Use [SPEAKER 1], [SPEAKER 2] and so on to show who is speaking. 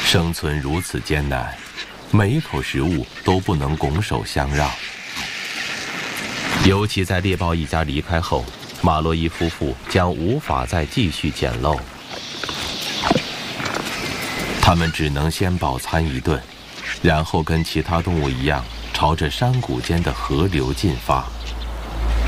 [SPEAKER 1] 生存如此艰难，每一口食物都不能拱手相让。尤其在猎豹一家离开后，马洛伊夫妇将无法再继续捡漏。他们只能先饱餐一顿，然后跟其他动物一样，朝着山谷间的河流进发。